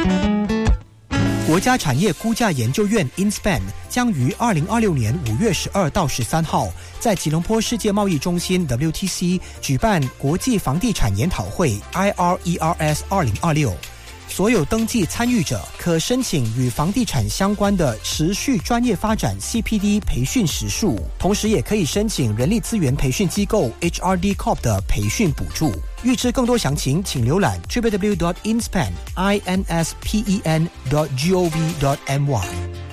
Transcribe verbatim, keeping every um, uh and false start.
国家产业估价研究院 InSpan 将于二零二六年五月十二到十三号在吉隆坡世界贸易中心 W T C 举办国际房地产研讨会 I R E R S 二零二六。所有登记参与者可申请与房地产相关的持续专业发展 C P D 培训时数，同时也可以申请人力资源培训机构 H R D Corp 的培训补助。预知更多详情，请浏览 double-u double-u double-u dot inspan dot gov dot my。